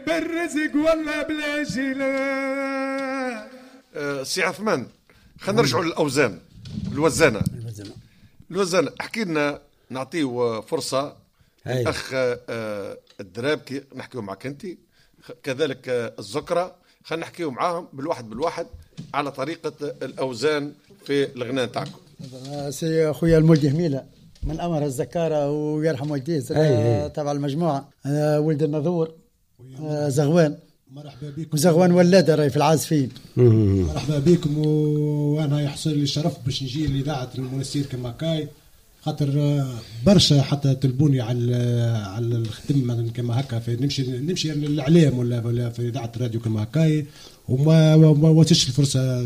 بالرزق ولا بلاش لا. سي عثمان، خلينا نرجعوا للأوزان. الوزانة احكي لنا، نعطيه فرصة الأخ الدراب نحكيو معك أنت، كذلك الزكرة، خلينا نحكيو معاهم بالواحد على طريقة الأوزان في الغناء تاعكم. سي أخويا المولدي هميلة من أمر الزكارة ويرحم والديه تبع المجموعة، ولد النذور زغوان، مرحبا بكم. وزغوان ولادة راي في العازفين. مرحبا بكم، وانا يحصل لي الشرف باش نجي لإذاعة المنستير كما كاي، خاطر برشا حتى طلبوني على الخدمة كما هكا، في نمشي للإعلام ولا في إذاعة الراديو كما هكاي، وما واتش الفرصة.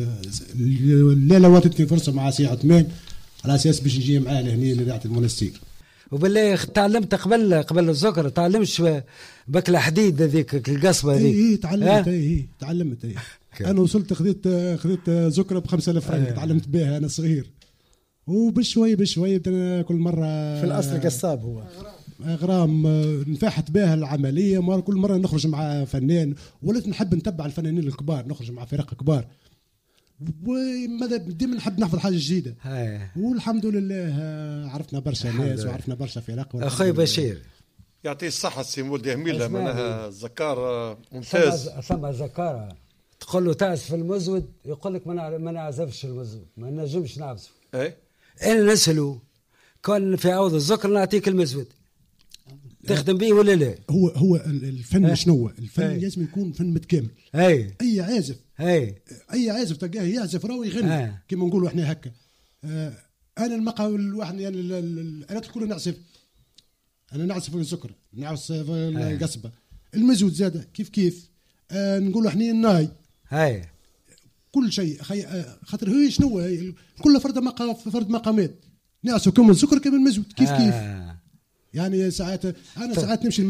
لا واتتني فرصة مع سي عثمان على أساس باش نجي معاه لهني لإذاعة المنستير. وبالله تعلمت قبل الذكر، تعلمش بك الحديد هذيك القصبة هذيك. تعلمت. انا وصلت خذيت ذكرى ب5000 فرنك، تعلمت بها انا صغير، وبشوي كل مره في الاصل قصاب هو غرام نفاحت بها العمليه. كل مره نخرج مع فنان، ولات نحب نتبع الفنانين الكبار، نخرج مع فرق كبار، وماذا ديما نحب نحفظ حاجه جديده. والحمد لله عرفنا برشا ناس وعرفنا برشا فرق. اخوي بشير يعطيه الصحة سي مولدي هميلة، معناها الزكار ممتاز. ثم زكارة تقول له تعزف المزود، يقول لك ما نعزفش المزود، ما نجمش نعزف. انا نسأله كان في عوض الذكر نعطيك المزود تخدم به ولا لا؟ هو الفن شنو؟ الفن لازم يكون فن متكامل. اي عازف تلقاه يعزف راهو يغني كما نقولوا احنا هكا. انا المقهى الواحد يعني الالات الكل نعزف، انا نعزف السكر، نعزف القصبه، المزود زاده كيف نقولوا احنا الناي كل شيء خاطر هي شنو كل فرد مقامات، نعزف كم السكر كم المزود كيف يعني. ساعات نمشي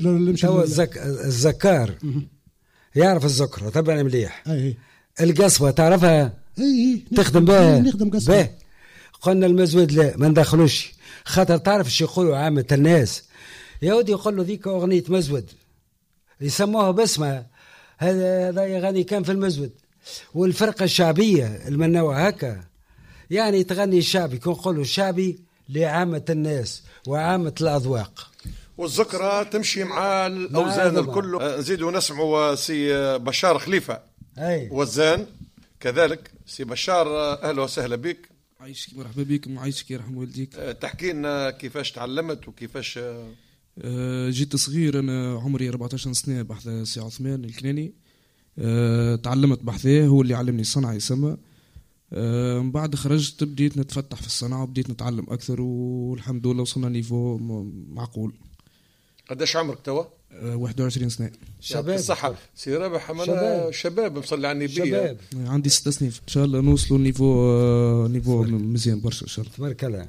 الزكار يعرف الذكر طبعا مليح. القصبه تعرفها؟ تخدم بها؟ نخدم قصبه. قلنا المزود لا ما ندخلوش، خاطر تعرف ايش يقولوا عامة الناس يا ودي، يقول له ذيك أغنية مزود يسموها باسمها، هذا يغني كان في المزود. والفرقة الشعبية المنوعة هكا يعني تغني الشعبي، كون نقولوا الشعبي لعامة الناس وعامة الأذواق. والذكرى تمشي مع الأوزان الكل. نزيدوا نسمعوا سي بشار خليفة وزان كذلك. سي بشار أهلا وسهلا بك. عايشك، مرحبا بكم، عايشك يرحم والديك. تحكي لنا كيفاش تعلمت وكيفاش؟ جيت صغير، أنا عمري 14 سنة بحث سي عثمان الكناني. تعلمت بحثه، هو اللي علمني الصنعة يسمى. من بعد خرجت بديت نتفتح في الصنعة وبديت نتعلم أكثر، والحمد لله وصلنا نيفو معقول. قداش عمرك توا؟ 21 سنة. شباب الصحة سي رابح، شباب مصلي على النبي. شباب عندي 6 سنين إن شاء الله نوصلوا نيفو مزيان برشا إن شاء الله. تبارك الله.